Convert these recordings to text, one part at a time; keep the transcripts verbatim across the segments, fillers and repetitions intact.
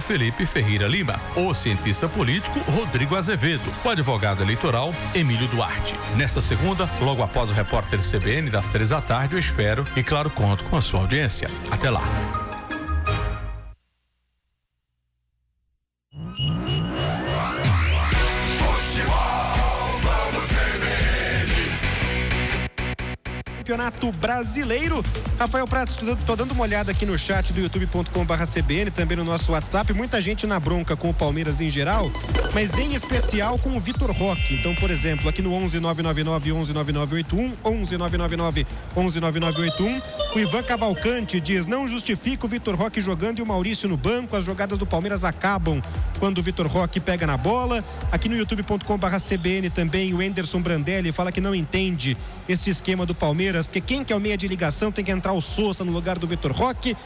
Felipe Ferreira Lima, o cientista político Rodrigo Azevedo, o advogado eleitoral Emílio Duarte. Nesta segunda, logo após o repórter C B N das três da tarde, eu espero e, claro, conto com a sua audiência. Até lá. Campeonato Brasileiro. Rafael Pratos, tô dando uma olhada aqui no chat do youtube ponto com barra C B N, também no nosso WhatsApp, muita gente na bronca com o Palmeiras em geral, mas em especial com o Vitor Roque. Então, por exemplo, aqui no onze nove nove nove onze nove nove oito um, onze nove nove nove onze nove nove oito um, o Ivan Cavalcante diz: não justifica o Vitor Roque jogando e o Maurício no banco, as jogadas do Palmeiras acabam quando o Vitor Roque pega na bola. Aqui no youtube ponto com barra C B N também o Enderson Brandelli fala que não entende esse esquema do Palmeiras, porque quem que é o meia de ligação tem que entrar o Sousa no lugar do Vitor Roque.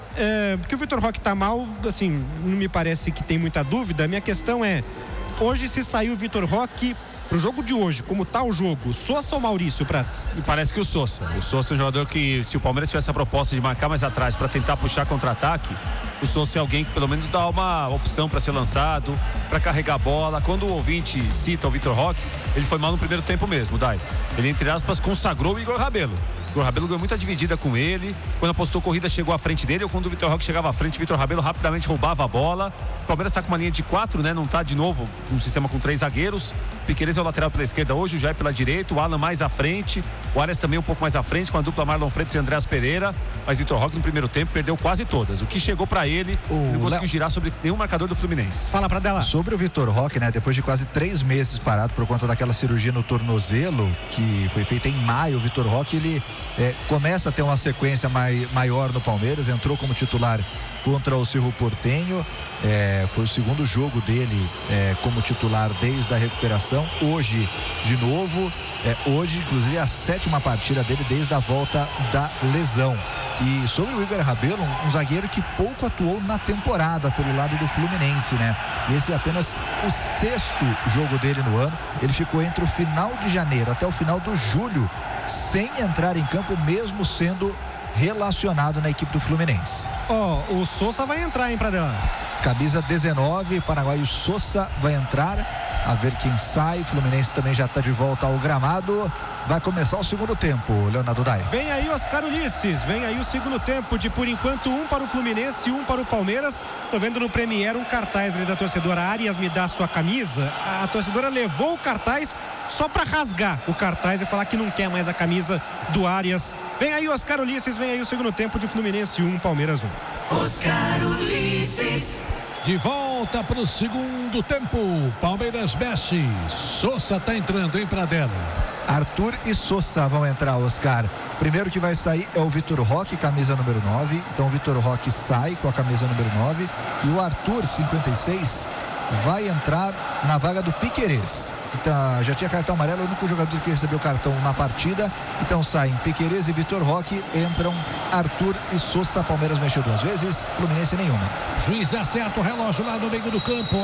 É, porque o Vitor Roque tá mal, assim, não me parece que tem muita dúvida. A minha questão é, hoje se saiu o Vitor Roque pro jogo de hoje, como tá o jogo, Sousa ou Maurício, Prats? Me parece que o Sousa. O Sousa é um jogador que, se o Palmeiras tivesse a proposta de marcar mais atrás para tentar puxar contra-ataque, o Sousa é alguém que pelo menos dá uma opção para ser lançado, para carregar a bola. Quando o ouvinte cita o Vitor Roque, ele foi mal no primeiro tempo mesmo, Dai. Ele, entre aspas, consagrou o Igor Rabelo. O Igor Rabelo ganhou muita dividida com ele. Quando apostou corrida, chegou à frente dele. Ou quando o Vitor Roque chegava à frente, o Vitor Rabelo rapidamente roubava a bola. O Palmeiras está com uma linha de quatro, né? Não está de novo um sistema com três zagueiros. Piquerez é o lateral pela esquerda hoje, o Jair pela direita, o Alan mais à frente, o Arias também um pouco mais à frente, com a dupla Marlon Freitas e Andreas Pereira. Mas Vitor Roque no primeiro tempo perdeu quase todas. O que chegou para ele, o ele não conseguiu Léo... girar sobre nenhum marcador do Fluminense. Fala pra dela. Sobre o Vitor Roque, né? Depois de quase três meses parado por conta daquela cirurgia no tornozelo, que foi feita em maio, o Vitor Roque, ele é, começa a ter uma sequência mai, maior no Palmeiras, entrou como titular contra o Cerro Porteño, é, foi o segundo jogo dele é, como titular desde a recuperação, hoje de novo, é, hoje inclusive a sétima partida dele desde a volta da lesão. E sobre o Igor Rabelo, um, um zagueiro que pouco atuou na temporada pelo lado do Fluminense, né? Esse é apenas o sexto jogo dele no ano. Ele ficou entre o final de janeiro até o final do julho sem entrar em campo, mesmo sendo relacionado na equipe do Fluminense. Ó, oh, o Sousa vai entrar, hein, Pradela? Camisa dezenove, paraguaio Sousa vai entrar, a ver quem sai. O Fluminense também já está de volta ao gramado. Vai começar o segundo tempo, Leonardo Dai. Vem aí Oscar Ulisses, vem aí o segundo tempo de, por enquanto, um para o Fluminense e um para o Palmeiras. Tô vendo no Premier um cartaz ali da torcedora: Arias, me dá sua camisa. A torcedora levou o cartaz só para rasgar o cartaz e falar que não quer mais a camisa do Arias. Vem aí Oscar Ulisses, vem aí o segundo tempo de Fluminense um, Palmeiras um. Oscar Ulisses. De volta para o segundo tempo, Palmeiras mexe, Sousa tá entrando, hein, Pradela? Arthur e Sousa vão entrar, Oscar. Primeiro que vai sair é o Vitor Roque, camisa número nove. Então o Vitor Roque sai com a camisa número nove. E o Arthur, cinquenta e seis, vai entrar na vaga do Piquerez. Então, já tinha cartão amarelo, o único jogador que recebeu cartão na partida. Então saem Piquerez e Vitor Roque, entram Arthur e Sousa. Palmeiras mexeu duas vezes, Fluminense nenhuma. Juiz acerta o relógio lá no meio do campo.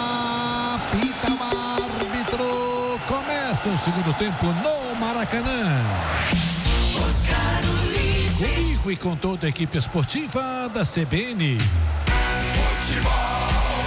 Apita o árbitro. Começa o segundo tempo no Maracanã. Comigo e com toda a equipe esportiva da C B N. Futebol.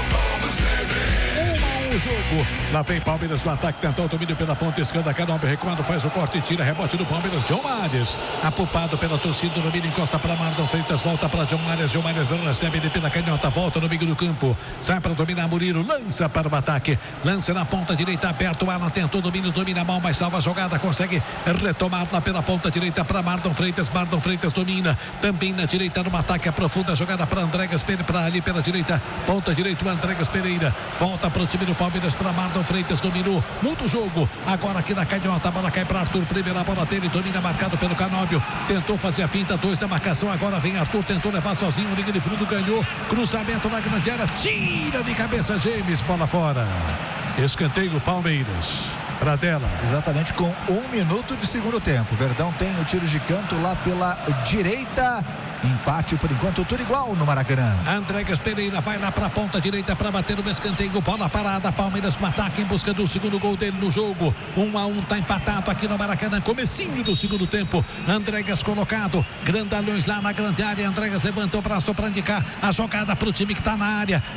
O jogo, lá vem Palmeiras no ataque, tentou o domínio pela ponta esquerda, Canóbio recuando, faz o corte e tira, rebote do Palmeiras, John Arias, apupado pela torcida, o domínio encosta para Marlon Freitas, volta para John Arias, John Arias recebe ele pela canhota, volta no meio do campo, sai para dominar Murilo, lança para o ataque, lança na ponta direita, aberto, o Alan tentou o domínio, domina mal, mas salva a jogada, consegue retomar lá pela ponta direita para Marlon Freitas, Marlon Freitas domina, também na direita no ataque, aprofunda a jogada para Andregas Pereira, para ali pela direita, ponta direita, o Andregas Pereira, volta para o time do Palmeiras para Marlon Freitas, dominou muito jogo, agora aqui na canhota, a bola cai para Arthur, primeira bola dele, domina marcado pelo Canóbio, tentou fazer a finta, dois da marcação, agora vem Arthur, tentou levar sozinho, liga de fundo, ganhou, cruzamento na grande área, tira de cabeça James, bola fora, escanteio Palmeiras. Pradela. Exatamente, com um minuto de segundo tempo, Verdão tem o tiro de canto lá pela direita. Empate por enquanto, tudo igual no Maracanã. Andregas Pereira vai lá para a ponta direita para bater o escanteio, bola parada, Palmeiras no ataque em busca do segundo gol dele no jogo. Um a um, tá empatado aqui no Maracanã, comecinho do segundo tempo. Andregas colocado, grandalhões lá na grande área, Andregas levantou o braço para indicar a jogada para o time que está na área.